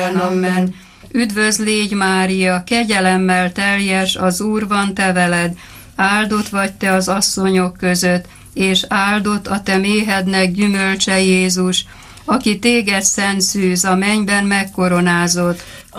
Amen. Üdvözl légy, Mária, kegyelemmel teljes, az Úr van te veled, áldott vagy te az asszonyok között, és áldott a te méhednek gyümölcse Jézus, aki téged szent szűz, a mennyben megkoronázott.